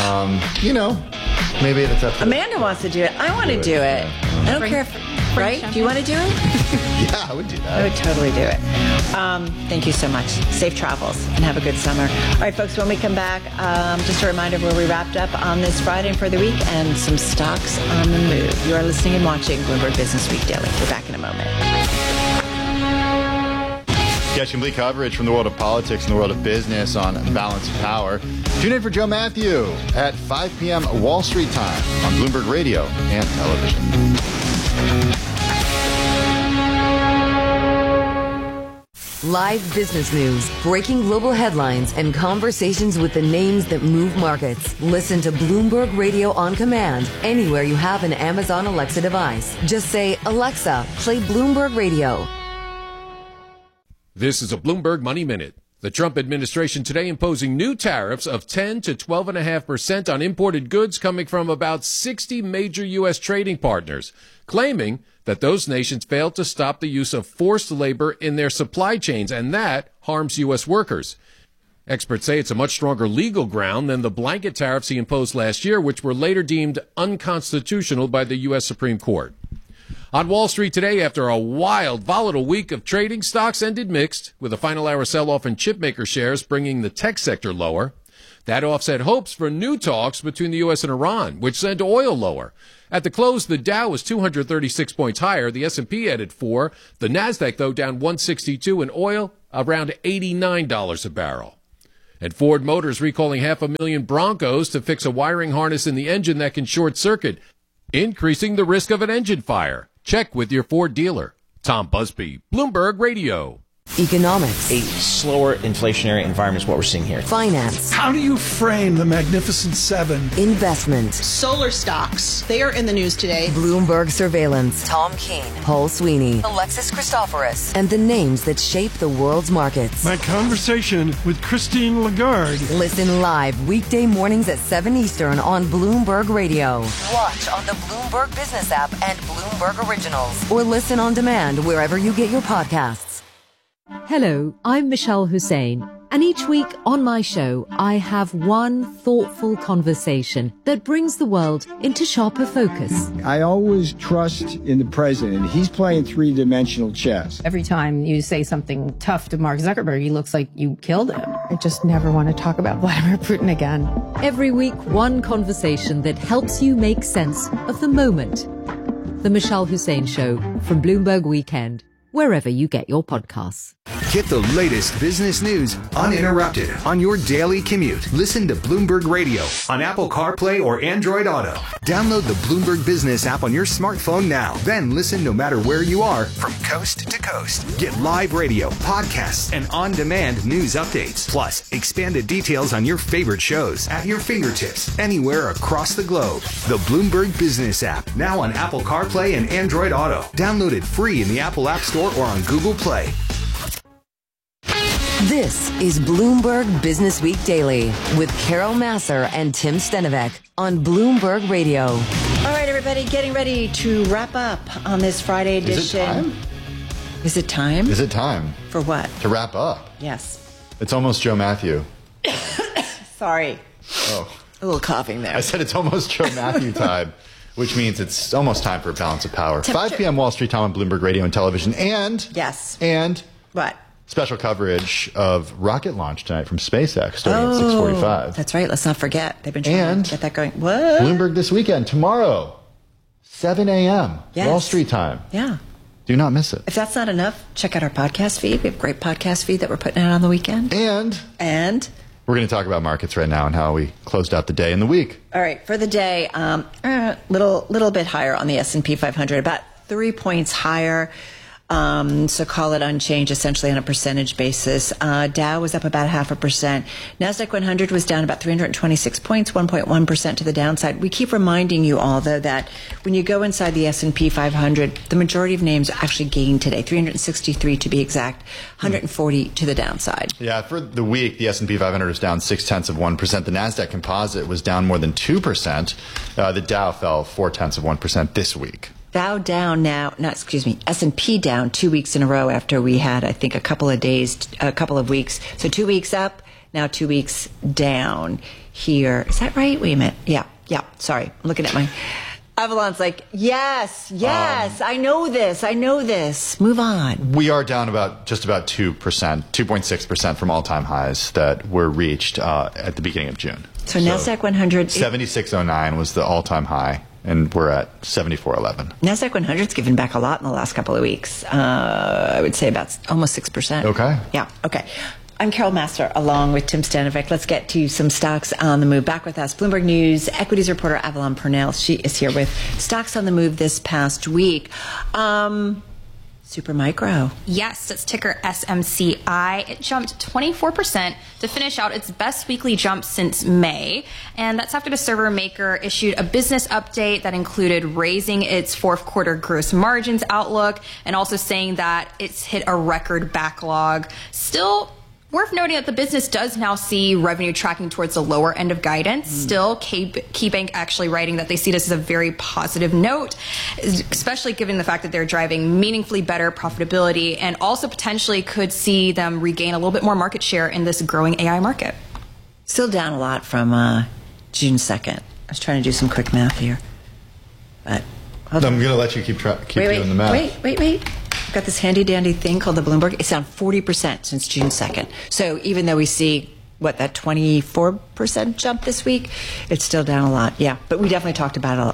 B: maybe it's up to
A: Amanda wants to do it. I want to do it. I don't care if, right? Do you want to do it?
B: Yeah, I would do that.
A: I would totally do it. Thank you so much. Safe travels and have a good summer. All right, folks, when we come back, just a reminder of where we wrapped up on this Friday and for the week, and some stocks on the move. You are listening and watching Bloomberg Business Week Daily. We're back in a moment.
B: Get complete coverage from the world of politics and the world of business on Balance of Power. Tune in for Joe Matthew at 5 p.m. Wall Street time on Bloomberg Radio and television.
E: Live business news, breaking global headlines, and conversations with the names that move markets. Listen to Bloomberg Radio on command anywhere you have an Amazon Alexa device. Just say, Alexa, play Bloomberg Radio.
U: This is a Bloomberg Money Minute. The Trump administration today imposing new tariffs of 10 to 12.5% on imported goods coming from about 60 major U.S. trading partners, claiming that those nations failed to stop the use of forced labor in their supply chains, and that harms U.S. workers. Experts say it's a much stronger legal ground than the blanket tariffs he imposed last year, which were later deemed unconstitutional by the U.S. Supreme Court. On Wall Street today, after a wild, volatile week of trading, stocks ended mixed, with a final hour sell-off in chipmaker shares bringing the tech sector lower. That offset hopes for new talks between the U.S. and Iran, which sent oil lower. At the close, the Dow was 236 points higher. The S&P added 4. The Nasdaq, though, down 162, and oil around $89 a barrel. And Ford Motors recalling 500,000 Broncos to fix a wiring harness in the engine that can short circuit, increasing the risk of an engine fire. Check with your Ford dealer. Tom Busby, Bloomberg Radio.
E: Economics.
F: A slower inflationary environment is what we're seeing here.
E: Finance.
G: How do you frame the Magnificent Seven?
E: Investment.
L: Solar stocks. They are in the news today.
E: Bloomberg surveillance. Tom Keene. Paul Sweeney. Alexis Christoforous. And the names that shape the world's markets.
G: My conversation with Christine Lagarde.
E: Listen live weekday mornings at 7 Eastern on Bloomberg Radio. Watch on the Bloomberg Business app and Bloomberg Originals. Or listen on demand wherever you get your podcasts.
I: Hello, I'm Michelle Hussein, and each week on my show, I have one thoughtful conversation that brings the world into sharper focus.
X: I always trust in the president. He's playing three-dimensional chess.
Y: Every time you say something tough to Mark Zuckerberg, he looks like you killed him. I just never want to talk about Vladimir Putin again.
I: Every week, one conversation that helps you make sense of the moment. The Michelle Hussein Show from Bloomberg Weekend, wherever you get your podcasts.
J: Get the latest business news uninterrupted on your daily commute. Listen to Bloomberg Radio on Apple CarPlay or Android Auto. Download the Bloomberg Business app on your smartphone now. Then listen no matter where you are from coast to coast. Get live radio, podcasts, and on-demand news updates. Plus, expanded details on your favorite shows at your fingertips anywhere across the globe. The Bloomberg Business app, now on Apple CarPlay and Android Auto. Download it free in the Apple App Store or on Google Play.
E: This is Bloomberg Business Week Daily with Carol Massar and Tim Stenovec on Bloomberg Radio.
A: All right, everybody, getting ready to wrap up on this Friday edition.
B: Is it time?
A: Is it time?
B: Is it time?
A: For what?
B: To wrap up.
A: Yes.
B: It's almost Joe Matthew.
A: Sorry.
B: Oh.
A: A little coughing there.
B: I said it's almost Joe Matthew time, which means it's almost time for Balance of Power. 5 p.m. Wall Street time on Bloomberg Radio and television. And...
A: Yes.
B: And...
A: What?
B: Special coverage of rocket launch tonight from SpaceX starting at 6:45.
A: That's right. Let's not forget. They've been trying to get that going. What?
B: Bloomberg this weekend, tomorrow, 7 a.m.
A: Yes.
B: Wall Street time.
A: Yeah.
B: Do not miss it.
A: If that's not enough, check out our podcast feed. We have a great podcast feed that we're putting out on the weekend.
B: And we're going to talk about markets right now and how we closed out the day and the week.
A: All right. For the day, little bit higher on the S&P 500, about 3 points higher. So call it unchanged essentially on a percentage basis. Dow was up about 0.5%. NASDAQ 100 was down about 326 points, 1.1% to the downside. We keep reminding you all, though, that when you go inside the S&P 500, the majority of names actually gained today, 363 to be exact, 140 to the downside.
B: Yeah, for the week, the S&P 500 was down 0.6%. The NASDAQ Composite was down more than 2%. The Dow fell 0.4% this week.
A: Dow down now, S&P down 2 weeks in a row after we had, I think, a couple of weeks. So 2 weeks up, now 2 weeks down here. Is that right? Wait a minute. Yeah. Sorry. I'm looking at my... Avalon's like, yes, I know this. Move on.
B: We are down just about 2%, 2.6% from all-time highs that were reached at the beginning of June.
A: So NASDAQ 100...
B: 7609 was the all-time high and we're at 74.11.
A: NASDAQ 100's given back a lot in the last couple of weeks. I would say about almost 6%.
B: Okay.
A: Yeah, okay. I'm Carol Master, along with Tim Stanovic. Let's get to some stocks on the move. Back with us, Bloomberg News equities reporter Avalon Purnell. She is here with stocks on the move this past week. Supermicro.
H: Yes, it's ticker SMCI. It jumped 24% to finish out its best weekly jump since May. And that's after the server maker issued a business update that included raising its fourth quarter gross margins outlook and also saying that it's hit a record backlog. Still, worth noting that the business does now see revenue tracking towards the lower end of guidance. Still, KeyBank actually writing that they see this as a very positive note, especially given the fact that they're driving meaningfully better profitability and also potentially could see them regain a little bit more market share in this growing AI market.
A: Still down a lot from June 2nd. I was trying to do some quick math here. But
B: I'm going to let you keep doing the math.
A: Wait. I've got this handy dandy thing called the Bloomberg. It's down 40% since June 2nd. So even though we see, that 24% jump this week, it's still down a lot. Yeah, but we definitely talked about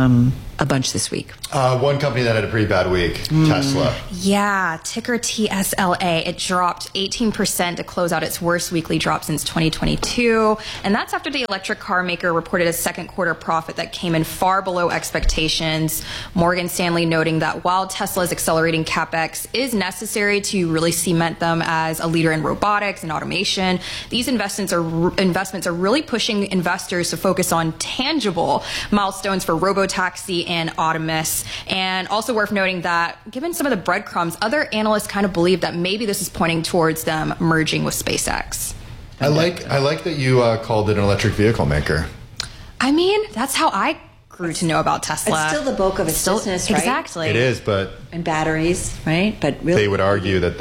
A: a bunch this week.
B: One company that had a pretty bad week, Tesla.
H: Yeah, ticker TSLA. It dropped 18% to close out its worst weekly drop since 2022. And that's after the electric car maker reported a second quarter profit that came in far below expectations. Morgan Stanley noting that while Tesla's accelerating CapEx is necessary to really cement them as a leader in robotics and automation, these investments are really pushing investors to focus on tangible milestones for robotaxi and Optimus. And also worth noting that given some of the breadcrumbs, other analysts kind of believe that maybe this is pointing towards them merging with SpaceX.
B: I like that you called it an electric vehicle maker.
H: I mean, that's how I grew to know about Tesla.
A: It's still the bulk of its business, right?
H: Exactly.
B: It is, but...
A: And batteries, right? But really,
B: they would argue that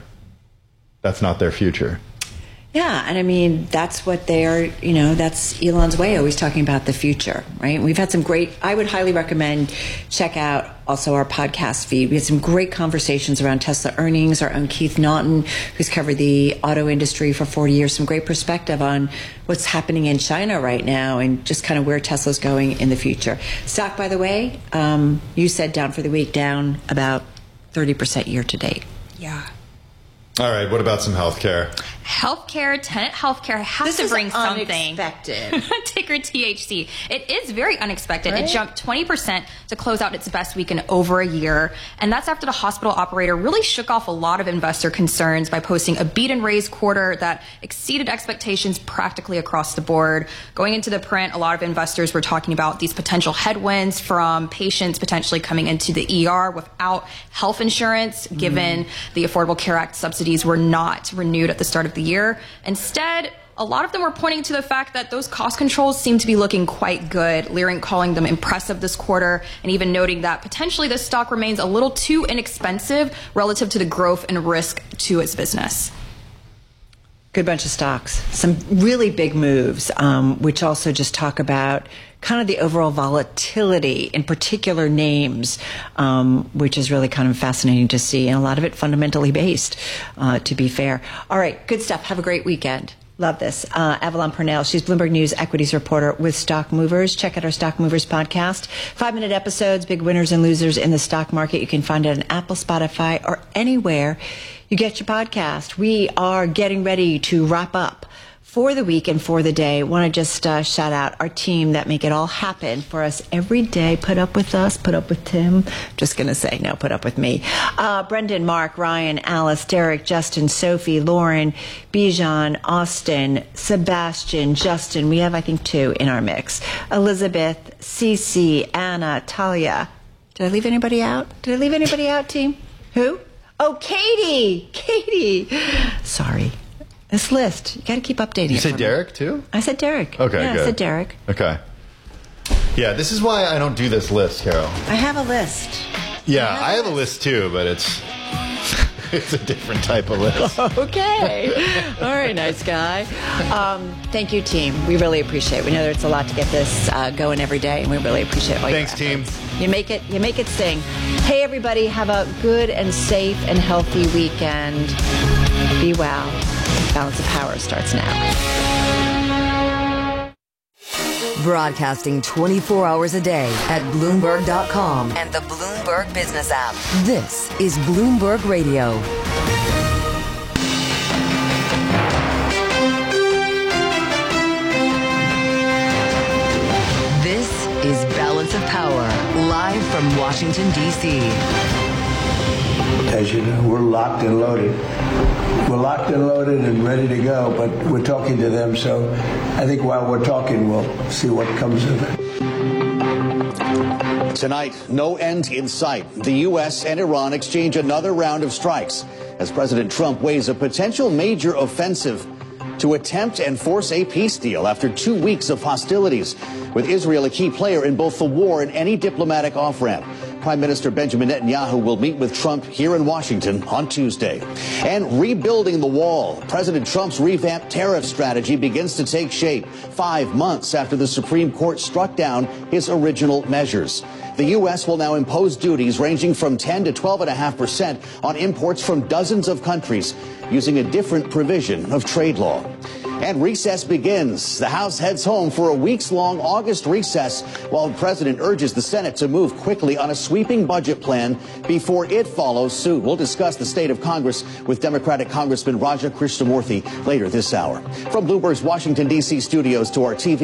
B: that's not their future.
A: Yeah, and I mean, that's what they're, that's Elon's way, always talking about the future, right? We've had some I would highly recommend check out also our podcast feed. We had some great conversations around Tesla earnings. Our own Keith Naughton, who's covered the auto industry for 40 years, some great perspective on what's happening in China right now and just kind of where Tesla's going in the future. Stock, by the way, you said down for the week, down about 30% year to date.
H: Yeah.
B: All right, what about some healthcare?
H: Healthcare, Tenet Healthcare has to bring something.
A: Unexpected.
H: Ticker THC. It is very unexpected.
A: Right?
H: It jumped 20% to close out its best week in over a year. And that's after the hospital operator really shook off a lot of investor concerns by posting a beat and raise quarter that exceeded expectations practically across the board. Going into the print, a lot of investors were talking about these potential headwinds from patients potentially coming into the ER without health insurance, given the Affordable Care Act subsidies were not renewed at the start of the year. Instead, a lot of them were pointing to the fact that those cost controls seem to be looking quite good. Leerink calling them impressive this quarter and even noting that potentially this stock remains a little too inexpensive relative to the growth and risk to its business.
A: Good bunch of stocks. Some really big moves, which also just talk about kind of the overall volatility in particular names, which is really kind of fascinating to see, and a lot of it fundamentally based, to be fair. All right, good stuff. Have a great weekend. Love this. Avalon Purnell, she's Bloomberg News equities reporter with Stock Movers. Check out our Stock Movers podcast. 5-minute episodes, big winners and losers in the stock market. You can find it on Apple, Spotify, or anywhere you get your podcast. We are getting ready to wrap up for the week and for the day. Want to just shout out our team that make it all happen for us every day. Put up with us, put up with Tim. Just going to say, no, put up with me. Brendan, Mark, Ryan, Alice, Derek, Justin, Sophie, Lauren, Bijan, Austin, Sebastian, Justin. We have, I think, 2 in our mix. Elizabeth, Cece, Anna, Talia. Did I leave anybody out? Did I leave anybody out, team? Who? Oh, Katie. Katie. Sorry. This list, you got to keep updating.
B: You said Derek too?
A: I said Derek.
B: Okay,
A: yeah,
B: good.
A: I said Derek.
B: Okay. Yeah, this is why I don't do this list, Carol.
A: I have a list.
B: Yeah, I have a list too, but it's a different type of list.
A: Okay. All right, nice guy. Thank you, team. We really appreciate it. We know that it's a lot to get this going every day, and we really appreciate all your efforts.
B: Team.
A: You make it sing. Hey, everybody, have a good and safe and healthy weekend. Be well. Balance of Power starts now.
E: Broadcasting 24 hours a day at Bloomberg.com and the Bloomberg Business app. This is Bloomberg Radio. This is Balance of Power, live from Washington, D.C.
K: As you know, we're locked and loaded. We're locked and loaded and ready to go, but we're talking to them, so I think while we're talking, we'll see what comes of it.
N: Tonight, no end in sight. The U.S. and Iran exchange another round of strikes as President Trump weighs a potential major offensive to attempt and force a peace deal after 2 weeks of hostilities, with Israel a key player in both the war and any diplomatic off-ramp. Prime Minister Benjamin Netanyahu will meet with Trump here in Washington on Tuesday. And rebuilding the wall. President Trump's revamped tariff strategy begins to take shape 5 months after the Supreme Court struck down his original measures. The U.S. will now impose duties ranging from 10 to 12.5% on imports from dozens of countries using a different provision of trade law. And recess begins. The House heads home for a weeks-long August recess while the president urges the Senate to move quickly on a sweeping budget plan before it follows suit. We'll discuss the state of Congress with Democratic Congressman Raja Krishnamoorthi later this hour. From Bloomberg's Washington, D.C. studios to our TV